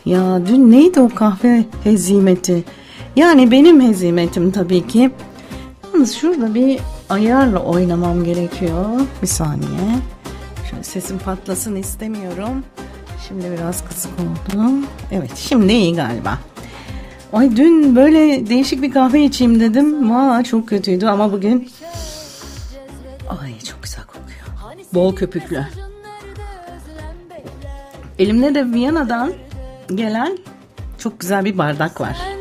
ya dün neydi o kahve hezimeti? Yani benim hezimetim tabii ki. Yalnız şurada bir ayarla oynamam gerekiyor. Bir saniye. Şöyle sesim patlasın istemiyorum. Şimdi biraz kısık oldu. Evet, şimdi iyi galiba. Ay dün böyle değişik bir kahve içeyim dedim. Valla çok kötüydü ama bugün ay çok güzel kokuyor. Bol köpüklü. Elimde de Viyana'dan gelen çok güzel bir bardak var.